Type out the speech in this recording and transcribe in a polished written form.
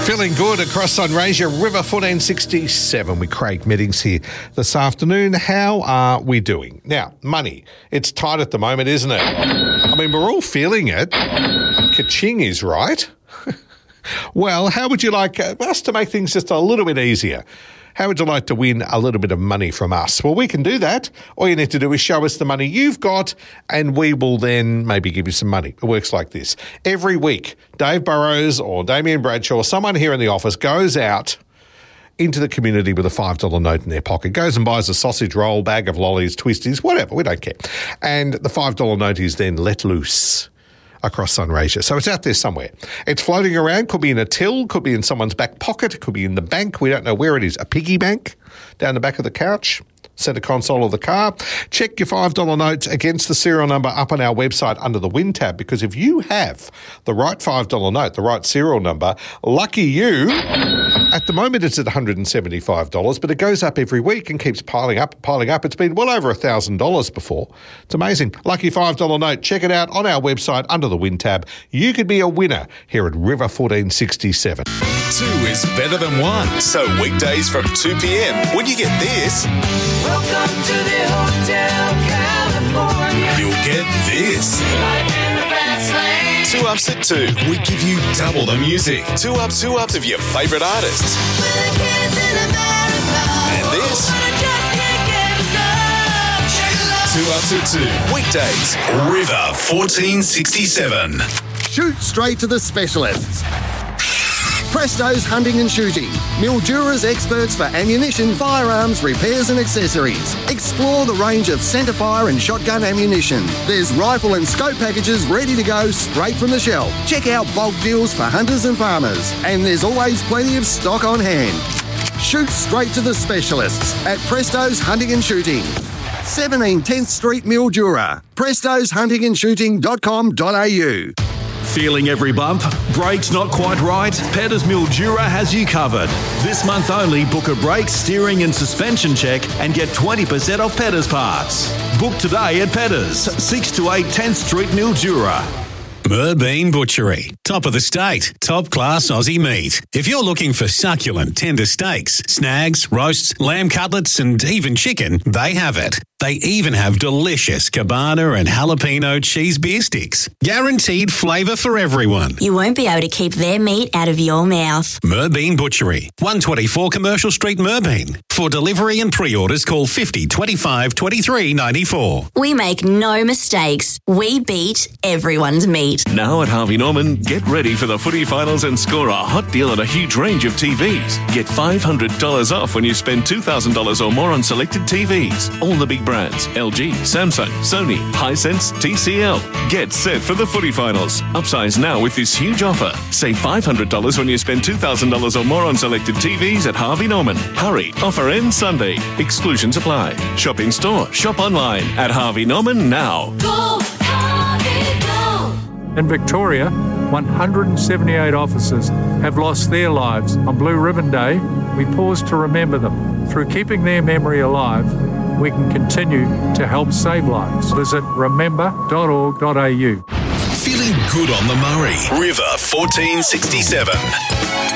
Feeling good across Sunraysia River 1467 with Craig Meddings here this afternoon. How are we doing? Now, money. It's tight at the moment, isn't it? I mean, we're all feeling it. Ka-ching is right. Well, how would you like us to make things just a little bit easier? How would you like to win a little bit of money from us? Well, we can do that. All you need to do is show us the money you've got and we will then maybe give you some money. It works like this. Every week, Dave Burrows or Damien Bradshaw, someone here in the office, goes out into the community with a $5 note in their pocket, goes and buys a sausage roll, bag of lollies, twisties, whatever, we don't care. And the $5 note is then let loose across Sunraysia. So it's out there somewhere. It's floating around, could be in a till, could be in someone's back pocket, could be in the bank. We don't know where it is. A piggy bank down the back of the couch, centre console of the car. Check your $5 notes against the serial number up on our website under the Win tab, because if you have the right $5 note, the right serial number, lucky you. At the moment it's at $175, but it goes up every week and keeps piling up. It's been well over $1,000 before. It's amazing. Lucky $5 note. Check it out on our website under the Win tab. You could be a winner here at River 1467. 2 is better than 1. So weekdays from 2 p.m, when you get this, Welcome to the Hotel California. you'll get this. Life in the fast lane. 2 Ups at 2. We give you double the music. 2 Ups of your favourite artists. With the kids in America. And this, Wanna just can't get enough. Shake it up. 2 Ups at 2. Weekdays, River 1467. Shoot straight to the specialists. Presto's Hunting and Shooting. Mildura's experts for ammunition, firearms, repairs and accessories. Explore the range of centerfire and shotgun ammunition. There's rifle and scope packages ready to go straight from the shelf. Check out bulk deals for hunters and farmers. And there's always plenty of stock on hand. Shoot straight to the specialists at Presto's Hunting and Shooting. 17 10th Street, Mildura. prestosHuntingandShooting.com.au. Feeling every bump? Brakes not quite right? Petters Mildura has you covered. This month only, book a brake, steering and suspension check and get 20% off Petters parts. Book today at Petters, 6 to 8 10th Street, Mildura. Merbean Butchery. Top of the state. Top class Aussie meat. If you're looking for succulent, tender steaks, snags, roasts, lamb cutlets and even chicken, they have it. They even have delicious cabana and jalapeno cheese beer sticks. Guaranteed flavour for everyone. You won't be able to keep their meat out of your mouth. Merbean Butchery. 124 Commercial Street, Merbean. For delivery and pre-orders, call 50 25 23 94. We make no mistakes. We beat everyone's meat. Now at Harvey Norman, get ready for the footy finals and score a hot deal on a huge range of TVs. Get $500 off when you spend $2,000 or more on selected TVs. All the big brands: LG, Samsung, Sony, Hisense, TCL. Get set for the footy finals. Upsize now with this huge offer. Save $500 when you spend $2,000 or more on selected TVs at Harvey Norman. Hurry, offer ends Sunday. Exclusions apply. Shop in store, shop online at Harvey Norman now. Go, Harvey, go. In Victoria, 178 officers have lost their lives. On Blue Ribbon Day, we pause to remember them. Through keeping their memory alive, we can continue to help save lives. Visit remember.org.au. Feeling good on the Murray. River 1467.